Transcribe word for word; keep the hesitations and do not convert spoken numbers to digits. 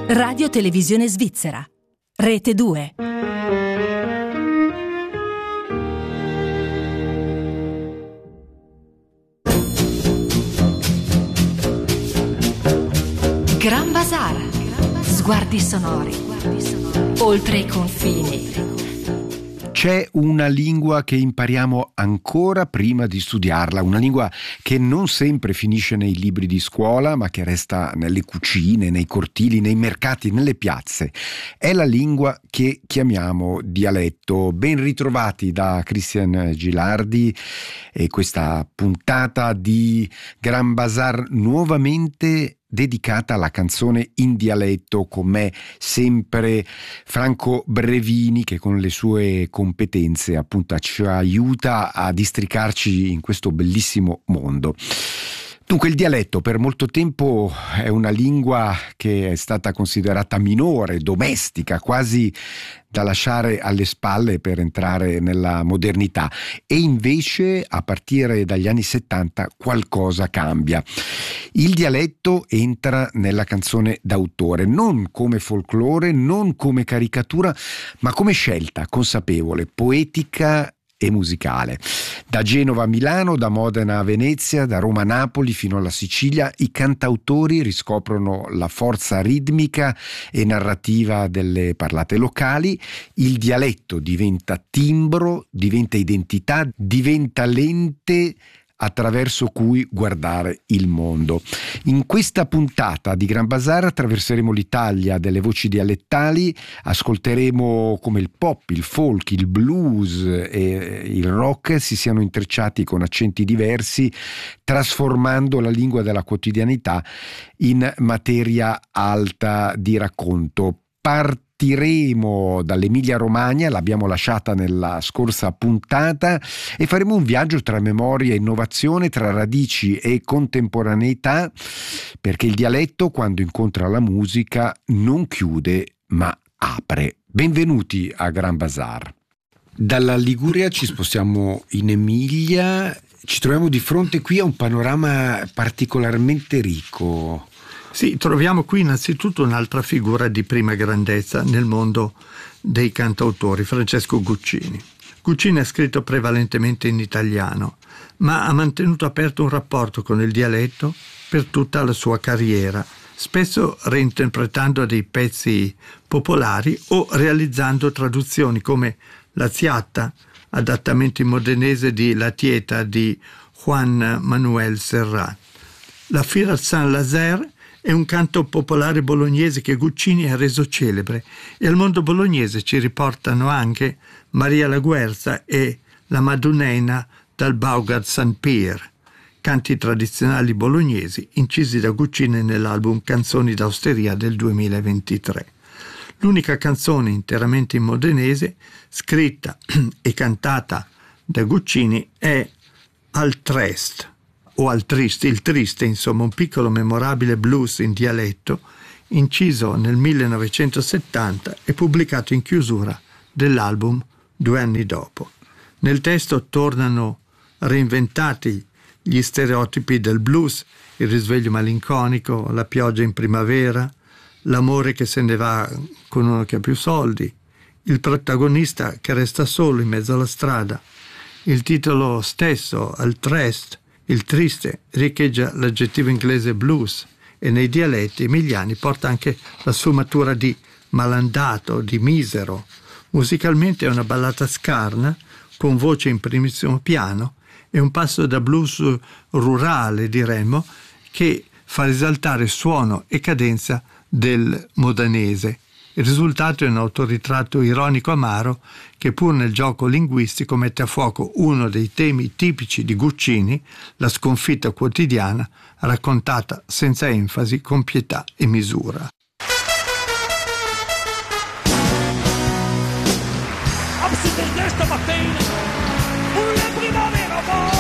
Radio Televisione Svizzera. Rete due. Gran Bazar. Sguardi sonori. Oltre i confini. C'è una lingua che impariamo ancora prima di studiarla, una lingua che non sempre finisce nei libri di scuola, ma che resta nelle cucine, nei cortili, nei mercati, nelle piazze. È la lingua che chiamiamo dialetto. Ben ritrovati da Christian Gilardi e questa puntata di Gran Bazar nuovamente dedicata alla canzone in dialetto, con me sempre Franco Brevini, che con le sue competenze appunto ci aiuta a districarci in questo bellissimo mondo. Dunque, il dialetto per molto tempo è una lingua che è stata considerata minore, domestica, quasi da lasciare alle spalle per entrare nella modernità, e invece a partire dagli anni settanta qualcosa cambia. Il dialetto entra nella canzone d'autore, non come folklore, non come caricatura, ma come scelta consapevole, poetica e musicale. Da Genova a Milano, da Modena a Venezia, da Roma a Napoli fino alla Sicilia, i cantautori riscoprono la forza ritmica e narrativa delle parlate locali. Il dialetto diventa timbro, diventa identità, diventa lente attraverso cui guardare il mondo. In questa puntata di Gran Bazar attraverseremo l'Italia delle voci dialettali, ascolteremo come il pop, il folk, il blues e il rock si siano intrecciati con accenti diversi, trasformando la lingua della quotidianità in materia alta di racconto. Partiremo dall'Emilia Romagna, l'abbiamo lasciata nella scorsa puntata, e faremo un viaggio tra memoria e innovazione, tra radici e contemporaneità, perché il dialetto, quando incontra la musica, non chiude ma apre. Benvenuti a Gran Bazar. Dalla Liguria ci spostiamo in Emilia, ci troviamo di fronte qui a un panorama particolarmente ricco. Sì, troviamo qui innanzitutto un'altra figura di prima grandezza nel mondo dei cantautori, Francesco Guccini. Guccini ha scritto prevalentemente in italiano, ma ha mantenuto aperto un rapporto con il dialetto per tutta la sua carriera, spesso reinterpretando dei pezzi popolari o realizzando traduzioni come La Ziatta, adattamento in modenese di La Tieta di Juan Manuel Serrat. La Firat Saint-Lazare è un canto popolare bolognese che Guccini ha reso celebre, e al mondo bolognese ci riportano anche Maria la Guerza e la Madunena dal Baugard Sant Pier, canti tradizionali bolognesi incisi da Guccini nell'album Canzoni d'Austeria del duemilaventitré. L'unica canzone interamente in modenese scritta e cantata da Guccini è Al Trest, o al triste, il triste, insomma, un piccolo memorabile blues in dialetto, inciso nel millenovecentosettanta e pubblicato in chiusura dell'album due anni dopo. Nel testo tornano reinventati gli stereotipi del blues, il risveglio malinconico, la pioggia in primavera, l'amore che se ne va con uno che ha più soldi, il protagonista che resta solo in mezzo alla strada. Il titolo stesso, Al Trest, il triste, riecheggia l'aggettivo inglese blues, e nei dialetti emiliani porta anche la sfumatura di malandato, di misero. Musicalmente è una ballata scarna, con voce in primissimo piano, e un passo da blues rurale, diremmo, che fa risaltare suono e cadenza del modanese. Il risultato è un autoritratto ironico amaro che, pur nel gioco linguistico, mette a fuoco uno dei temi tipici di Guccini, la sconfitta quotidiana, raccontata senza enfasi, con pietà e misura. Absurde stamattina, una primavera